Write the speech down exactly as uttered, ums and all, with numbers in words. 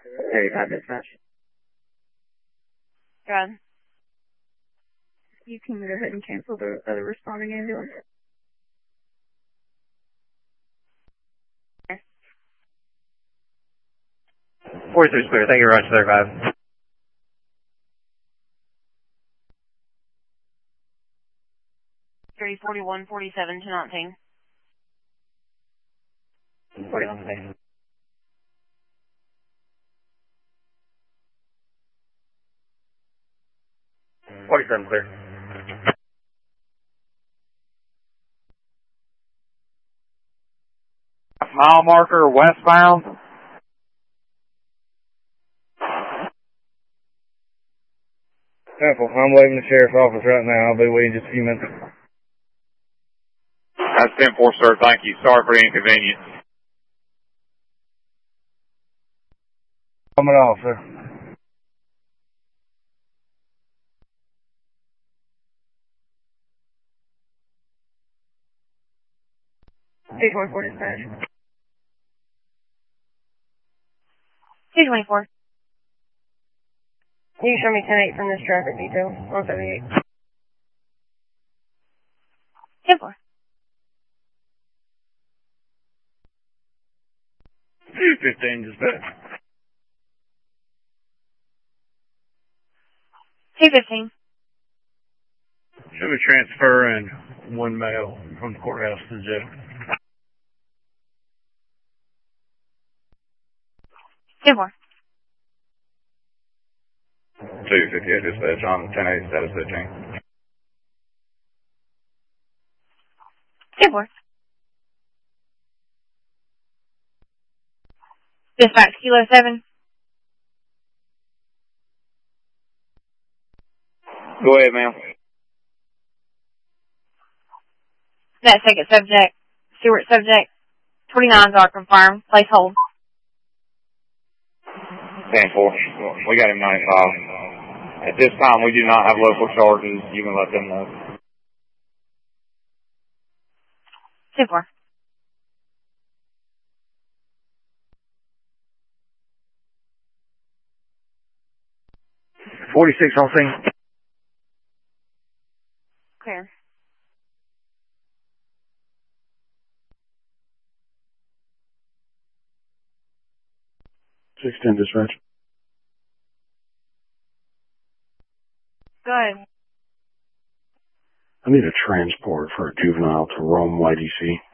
thirty-five dispatch. Good. You can go ahead and cancel the other responding ambulance. forty-three is clear. Thank you very much, thirty-five. thirty, forty-one, forty-seven to nineteen. forty-one, thank you. forty-seven clear. Mile marker westbound. Temple, I'm leaving the sheriff's office right now. I'll be with you in just a few minutes. That's ten four, sir. Thank you. Sorry for the inconvenience. Coming off, sir. two twenty-four dispatch. two twenty-four. Can you show me ten eight from this traffic detail? one seventy-eight. ten four. two fifteen dispatch. two fifteen. Show me transfer and one male from the courthouse to the jail. ten four. two fifty-eight dispatch on ten eight status fifteen. ten four. Dispatch Kilo seven. Go ahead, ma'am. That second subject, Stewart subject, twenty-nines are confirmed. Place hold. ten four. We got him ninety-five. At this time, we do not have local charges. You can let them know. ten four. forty-six on scene. Clear. six ten dispatch. Good. I need a transport for a juvenile to Rome Y D C.